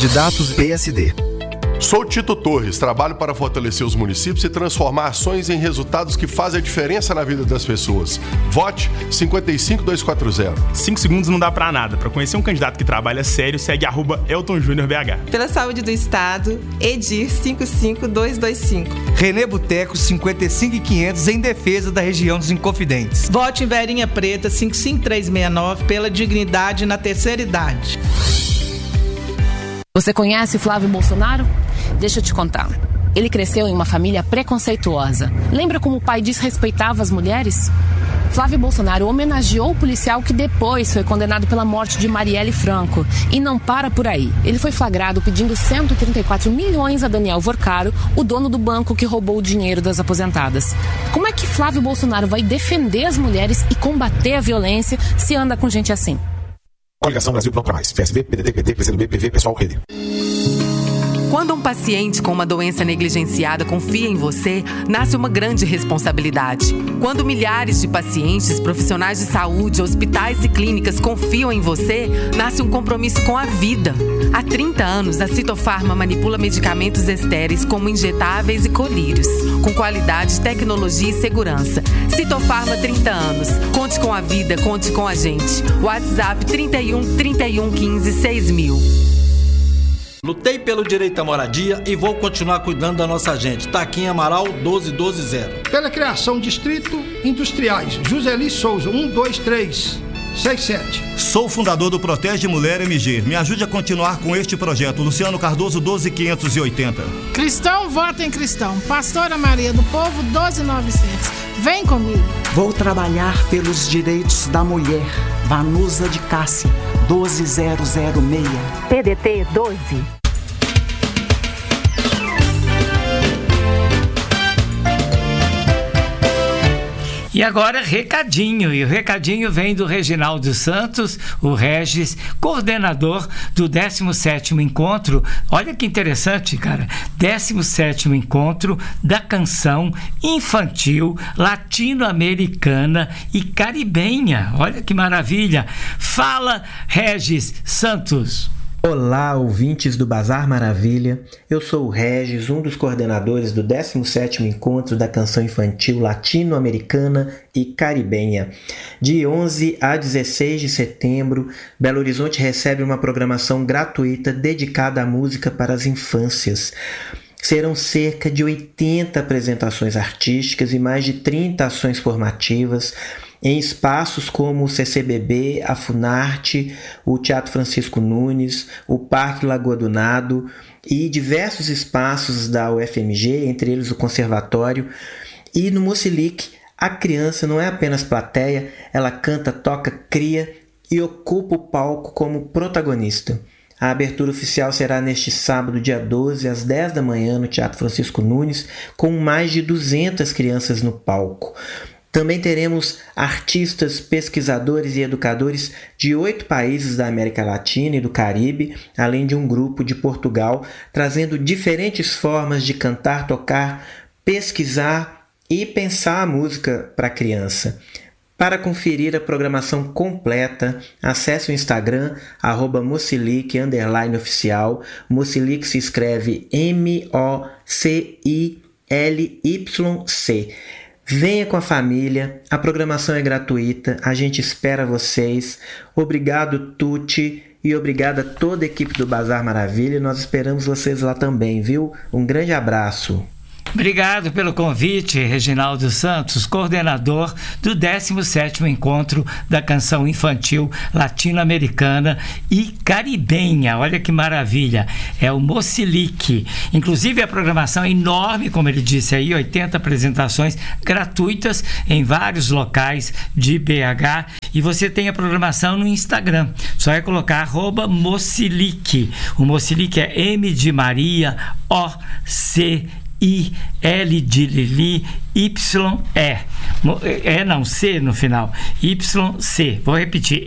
Candidatos PSD. Sou Tito Torres, trabalho para fortalecer os municípios e transformar ações em resultados que fazem a diferença na vida das pessoas. Vote 55240. 5 segundos não dá pra nada. Para conhecer um candidato que trabalha sério, segue @EltonJuniorBH. Pela saúde do Estado, Edir 55225. Renê Boteco 55500 em defesa da região dos Inconfidentes. Vote em Verinha Preta 55369 pela dignidade na terceira idade. Você conhece Flávio Bolsonaro? Deixa eu te contar. Ele cresceu em uma família preconceituosa. Lembra como o pai desrespeitava as mulheres? Flávio Bolsonaro homenageou o policial que depois foi condenado pela morte de Marielle Franco. E não para por aí. Ele foi flagrado pedindo 134 milhões a Daniel Vorcaro, o dono do banco que roubou o dinheiro das aposentadas. Como é que Flávio Bolsonaro vai defender as mulheres e combater a violência se anda com gente assim? Coligação Brasil Pronto Pra Mais. PSB, PDT, PT, PCdoB, PV, Pessoal, Rede. Quando um paciente com uma doença negligenciada confia em você, nasce uma grande responsabilidade. Quando milhares de pacientes, profissionais de saúde, hospitais e clínicas confiam em você, nasce um compromisso com a vida. Há 30 anos, a Citofarma manipula medicamentos estéreis como injetáveis e colírios, com qualidade, tecnologia e segurança. Citofarma, 30 anos. Conte com a vida, conte com a gente. WhatsApp 31 31 15 6000. Lutei pelo direito à moradia e vou continuar cuidando da nossa gente. Taquinha Amaral 12120. Pela criação Distrito Industriais, Juseli Souza 12367. Sou fundador do Protege Mulher MG. Me ajude a continuar com este projeto. Luciano Cardoso 12580. Cristão vota em cristão. Pastora Maria do Povo 12900. Vem comigo. Vou trabalhar pelos direitos da mulher. Vanusa de Cássia 12006. PDT 12. E agora, recadinho. E o recadinho vem do Reginaldo Santos, o Regis, coordenador do 17º Encontro. Olha que interessante, cara. 17º Encontro da Canção Infantil Latino-Americana e Caribenha. Olha que maravilha. Fala, Regis Santos. Olá, ouvintes do Bazar Maravilha. Eu sou o Regis, um dos coordenadores do 17º Encontro da Canção Infantil Latino-Americana e Caribenha. De 11 a 16 de setembro, Belo Horizonte recebe uma programação gratuita dedicada à música para as infâncias. Serão cerca de 80 apresentações artísticas e mais de 30 ações formativas em espaços como o CCBB, a Funarte, o Teatro Francisco Nunes, o Parque Lagoa do Nado e diversos espaços da UFMG, entre eles o Conservatório. E no Mocilic, a criança não é apenas plateia, ela canta, toca, cria e ocupa o palco como protagonista. A abertura oficial será neste sábado, dia 12, às 10 da manhã, no Teatro Francisco Nunes, com mais de 200 crianças no palco. Também teremos artistas, pesquisadores e educadores de 8 países da América Latina e do Caribe, além de um grupo de Portugal, trazendo diferentes formas de cantar, tocar, pesquisar e pensar a música para a criança. Para conferir a programação completa, acesse o Instagram, @Mocilic_oficial. Mocilic se escreve MOCILYC. Venha com a família, a programação é gratuita, a gente espera vocês. Obrigado, Tuti, e obrigado a toda a equipe do Bazar Maravilha. Nós esperamos vocês lá também, viu? Um grande abraço. Obrigado pelo convite, Reginaldo Santos, coordenador do 17º Encontro da Canção Infantil Latino-Americana e Caribenha. Olha que maravilha, é o Mocilic. Inclusive a programação é enorme, como ele disse aí, 80 apresentações gratuitas em vários locais de BH. E você tem a programação no Instagram, só é colocar @Mocilic. O Mocilic é M de Maria, O-C-I-L de Lili, Y-E. C no final. YC. Vou repetir.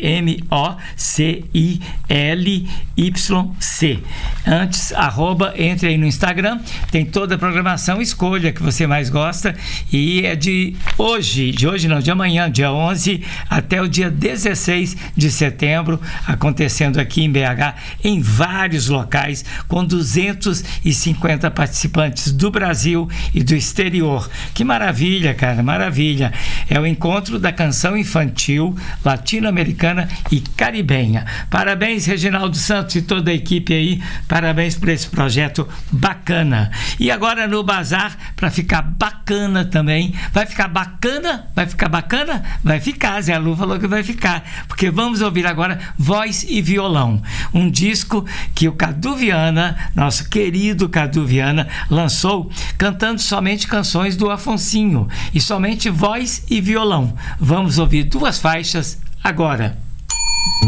MOCILYC. Antes, entre aí no Instagram. Tem toda a programação. Escolha que você mais gosta. E é de amanhã, dia 11, até o dia 16 de setembro, acontecendo aqui em BH, em vários locais, com 250 participantes do Brasil e do exterior. Que maravilha, cara, maravilha. É o encontro da canção infantil latino-americana e caribenha. Parabéns, Reginaldo Santos e toda a equipe aí, parabéns por esse projeto bacana. E agora no Bazar, para ficar bacana também, vai ficar bacana? Vai ficar bacana? Vai ficar, Zé Lu falou que vai ficar, porque vamos ouvir agora Voz e Violão, um disco que o Cadu Viana, nosso querido Cadu Viana, lançou cantando somente canções do Afonsinho e somente voz e violão. Vamos ouvir 2 faixas agora.